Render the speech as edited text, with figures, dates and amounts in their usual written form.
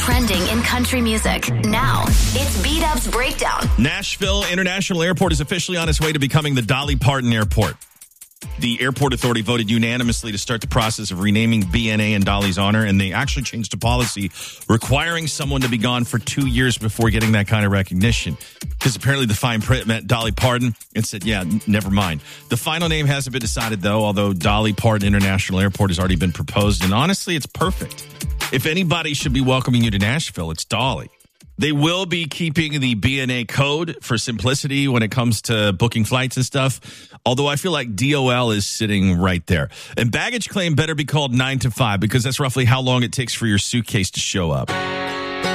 trending in country music. Now, it's B-Dub's Breakdown. Nashville International Airport is officially on its way to becoming the Dolly Parton Airport. The airport authority voted unanimously to start the process of renaming BNA in Dolly's honor, and they actually changed a policy requiring someone to be gone for 2 years before getting that kind of recognition. Because apparently the fine print meant Dolly Parton and said, yeah, never mind. The final name hasn't been decided, though, although Dolly Parton International Airport has already been proposed. And honestly, it's perfect. If anybody should be welcoming you to Nashville, it's Dolly. They will be keeping the BNA code for simplicity when it comes to booking flights and stuff, although I feel like DOL is sitting right there. And baggage claim better be called 9 to 5 because that's roughly how long it takes for your suitcase to show up.